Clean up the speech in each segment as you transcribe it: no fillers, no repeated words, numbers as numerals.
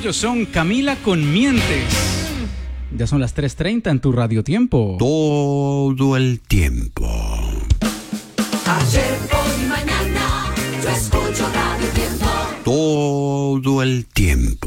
Ellos son Camila con Mientes. Ya son las 3:30 en tu Radio Tiempo. Todo el tiempo. Ayer, hoy y mañana, yo escucho Radio Tiempo. Todo el tiempo.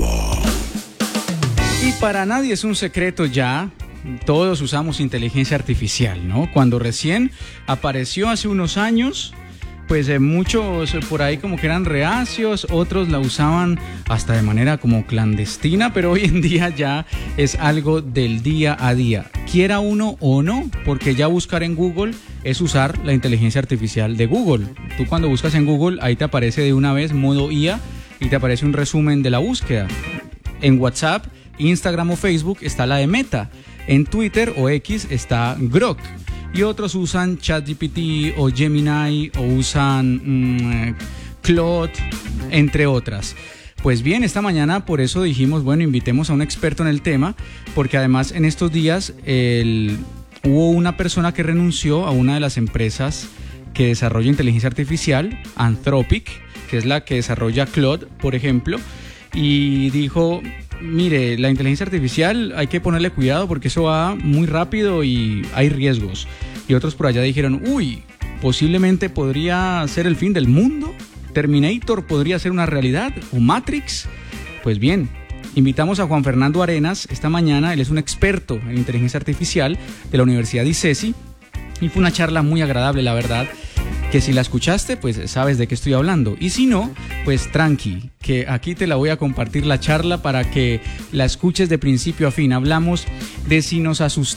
Y para nadie es un secreto ya, todos usamos inteligencia artificial, ¿no? Cuando recién apareció hace unos años, pues muchos por ahí como que eran reacios, otros la usaban hasta de manera como clandestina, pero hoy en día ya es algo del día a día, quiera uno o no, porque ya buscar en Google es usar la inteligencia artificial de Google. Tú cuando buscas en Google, ahí te aparece de una vez modo IA y te aparece un resumen de la búsqueda. En WhatsApp, Instagram o Facebook está la de Meta, en Twitter o X está Grok. Y otros usan ChatGPT o Gemini o usan Claude, entre otras. Pues bien, esta mañana por eso dijimos, bueno, invitemos a un experto en el tema, porque además en estos días hubo una persona que renunció a una de las empresas que desarrolla inteligencia artificial, Anthropic, que es la que desarrolla Claude, por ejemplo, y dijo: mire, la inteligencia artificial hay que ponerle cuidado porque eso va muy rápido y hay riesgos. Y otros por allá dijeron: uy, posiblemente podría ser el fin del mundo, Terminator podría ser una realidad, o Matrix. Pues bien, invitamos a Juan Fernando Arenas esta mañana. Él es un experto en inteligencia artificial de la Universidad ICESI y fue una charla muy agradable, la verdad, que si la escuchaste, pues sabes de qué estoy hablando. Y si no, pues tranqui, que aquí te la voy a compartir la charla para que la escuches de principio a fin. Hablamos de si nos asustamos